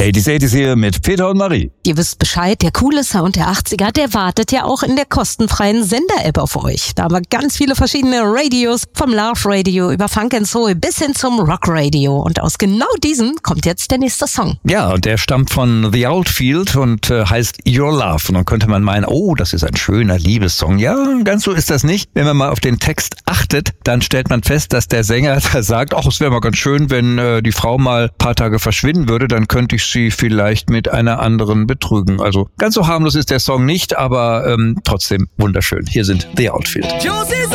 80s hier mit Peter und Marie. Ihr wisst Bescheid, der coole Sound der 80er, der wartet ja auch in der kostenfreien Sender-App auf euch. Da haben wir ganz viele verschiedene Radios, vom Love Radio über Funk & Soul bis hin zum Rock Radio. Und aus genau diesem kommt jetzt der nächste Song. Ja, und der stammt von The Outfield und heißt Your Love. Und dann könnte man meinen, oh, das ist ein schöner Liebessong. Ja, ganz so ist das nicht. Wenn man mal auf den Text achtet, dann stellt man fest, dass der Sänger da sagt, ach, es wäre mal ganz schön, wenn die Frau mal ein paar Tage verschwinden würde, dann könnte ich sie vielleicht mit einer anderen betrügen. Also ganz so harmlos ist der Song nicht, aber trotzdem wunderschön. Hier sind The Outfield.